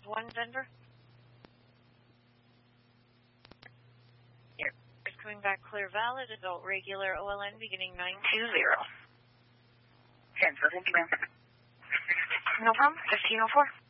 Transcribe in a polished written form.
1 Denver. It's coming back clear valid, adult regular OLN beginning 920. Denver, thank you, ma'am. No problem, 1504.